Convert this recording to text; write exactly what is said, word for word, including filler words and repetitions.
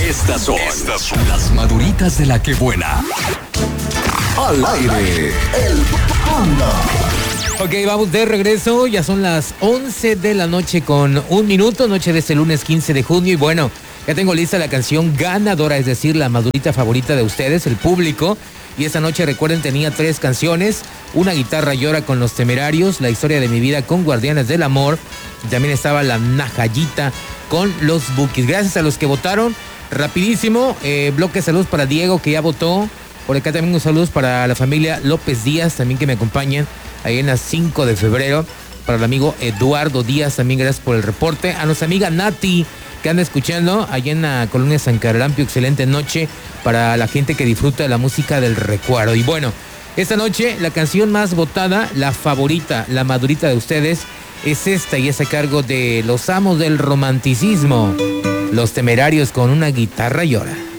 Estas son, Estas son las maduritas de la que buena. Al aire, el Panda. Ok, vamos de regreso. Ya son las once de la noche con un minuto, noche de este lunes quince de junio. Y bueno, ya tengo lista la canción ganadora, es decir, la madurita favorita de ustedes, el público. Y esta noche, recuerden, tenía tres canciones. Una guitarra llora con Los Temerarios, La historia de mi vida con Guardianes del Amor. Y también estaba La Najayita con Los Bukis. Gracias a los que votaron. Rapidísimo, eh, bloque de saludos para Diego, que ya votó. Por acá también unos saludos para la familia López Díaz, también que me acompañan ahí en las cinco de febrero. Para el amigo Eduardo Díaz, también gracias por el reporte. A nuestra amiga Nati, que anda escuchando allá en la colonia San Caralampio. Excelente noche para la gente que disfruta de la música del recuerdo. Y bueno, esta noche la canción más votada, la favorita, la madurita de ustedes, es esta y es a cargo de los amos del romanticismo, Los Temerarios con Una guitarra llora.